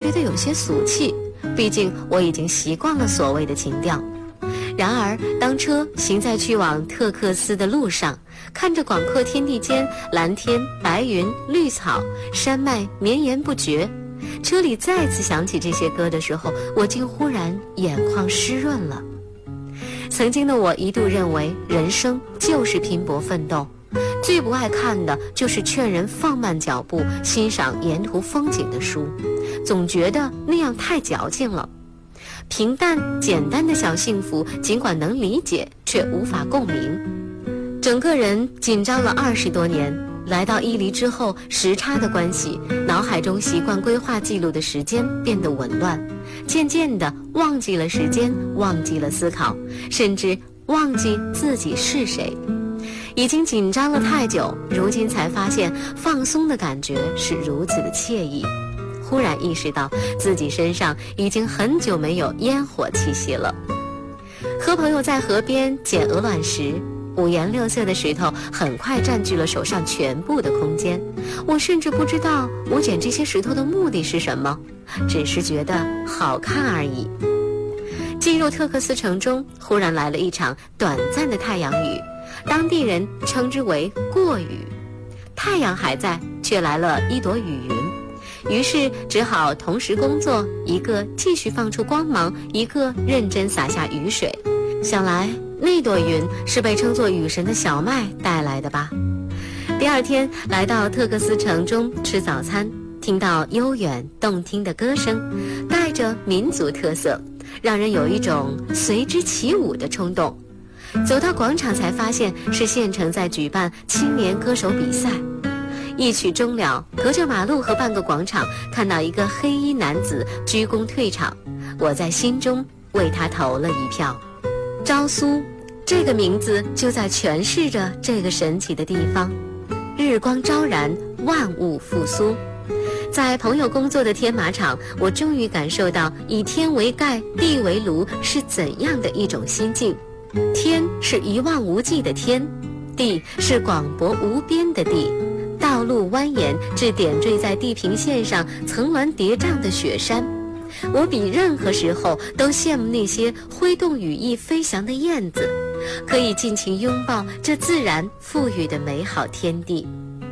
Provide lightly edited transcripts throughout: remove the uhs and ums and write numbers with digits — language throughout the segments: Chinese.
觉得有些俗气，毕竟我已经习惯了所谓的情调。然而当车行在去往特克斯的路上，看着广阔天地间蓝天白云绿草，山脉绵延不绝，车里再次响起这些歌的时候，我竟忽然眼眶湿润了。曾经的我一度认为人生就是拼搏奋斗，最不爱看的就是劝人放慢脚步欣赏沿途风景的书，总觉得那样太矫情了。平淡简单的小幸福，尽管能理解，却无法共鸣。整个人紧张了20多年，来到伊犁之后，时差的关系，脑海中习惯规划记录的时间变得紊乱，渐渐地忘记了时间，忘记了思考，甚至忘记自己是谁。已经紧张了太久，如今才发现放松的感觉是如此的惬意。忽然意识到自己身上已经很久没有烟火气息了。和朋友在河边捡鹅卵石，五颜六色的石头很快占据了手上全部的空间。我甚至不知道我捡这些石头的目的是什么，只是觉得好看而已。进入特克斯城中，忽然来了一场短暂的太阳雨，当地人称之为过雨。太阳还在，却来了一朵雨云。于是只好同时工作，一个继续放出光芒，一个认真洒下雨水。想来那朵云是被称作雨神的小麦带来的吧。第二天来到特克斯城中吃早餐，听到悠远动听的歌声，带着民族特色，让人有一种随之起舞的冲动。走到广场才发现是县城在举办青年歌手比赛。一曲终了，隔着马路和半个广场，看到一个黑衣男子鞠躬退场，我在心中为他投了一票。昭苏这个名字就在诠释着这个神奇的地方。日光昭然，万物复苏。在朋友工作的天马场，我终于感受到以天为盖，地为炉是怎样的一种心境。天是一望无际的天，地是广博无边的地，道路蜿蜒至点缀在地平线上层峦叠嶂的雪山。我比任何时候都羡慕那些挥动羽翼飞翔的燕子，可以尽情拥抱这自然赋予的美好天地。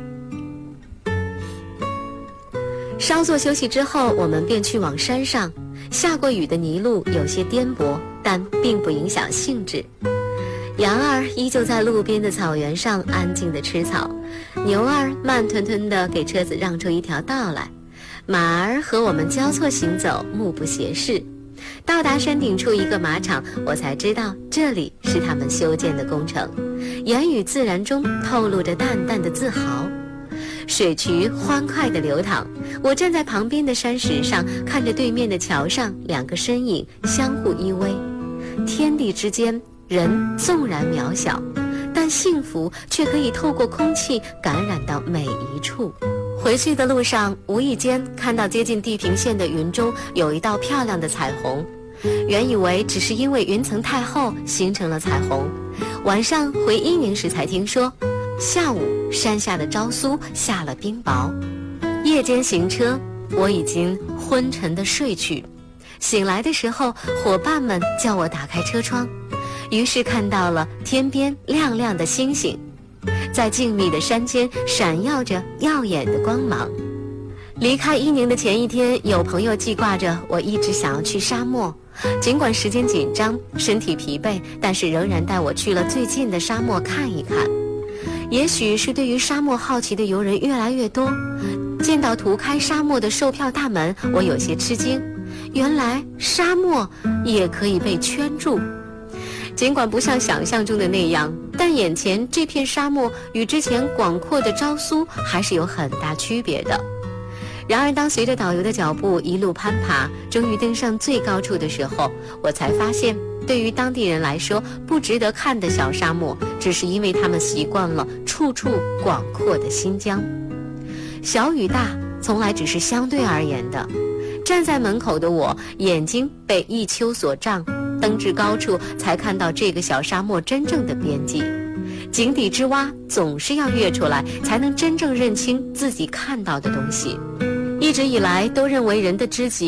稍作休息之后，我们便去往山上。下过雨的泥路有些颠簸，但并不影响兴致。羊儿依旧在路边的草原上安静地吃草，牛儿慢吞吞地给车子让出一条道来，马儿和我们交错行走，目不斜视。到达山顶处一个马场，我才知道这里是他们修建的工程。言语自然中透露着淡淡的自豪。水渠欢快地流淌，我站在旁边的山石上，看着对面的桥上两个身影相互依偎。天地之间，人纵然渺小，但幸福却可以透过空气感染到每一处。回去的路上，无意间看到接近地平线的云中有一道漂亮的彩虹，原以为只是因为云层太厚形成了彩虹。晚上回伊宁时才听说，下午山下的昭苏下了冰雹。夜间行车，我已经昏沉地睡去。醒来的时候，伙伴们叫我打开车窗，于是看到了天边亮亮的星星，在静谧的山间闪耀着耀眼的光芒。离开伊宁的前一天，有朋友记挂着我一直想要去沙漠，尽管时间紧张，身体疲惫，但是仍然带我去了最近的沙漠看一看。也许是对于沙漠好奇的游人越来越多，见到涂开沙漠的售票大门，我有些吃惊，原来沙漠也可以被圈住。尽管不像想象中的那样，但眼前这片沙漠与之前广阔的昭苏还是有很大区别的。然而当随着导游的脚步一路攀爬，终于登上最高处的时候，我才发现对于当地人来说，不值得看的小沙漠，只是因为他们习惯了处处广阔的新疆。小与大从来只是相对而言的。站在门口的我，眼睛被一丘所障，登至高处才看到这个小沙漠真正的边际。井底之蛙总是要跃出来，才能真正认清自己看到的东西。一直以来都认为人的知己